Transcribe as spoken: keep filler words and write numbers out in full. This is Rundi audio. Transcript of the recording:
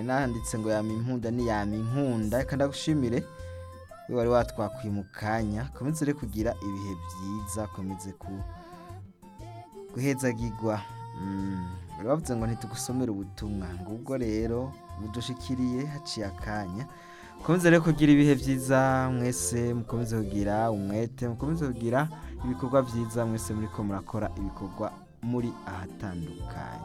nanditse ngo yama impunda ni yama inkunda, reka ndagushimire we wari watwakwiye mu kanya, komeze rero kugira ibihe byiza, komeze ku guhezagirwa. Mm. Bari bavuze ngo ntitugusomere ubutumwa, ngubwo rero budushikiriye haciye akanya. Mukomeze rero kugira ibihe byiza mwese, mukomeze kugira umwete, mukomeze kugira ibikorwa byiza mwese muriko murakora ibikorwa muri ahatandukanye.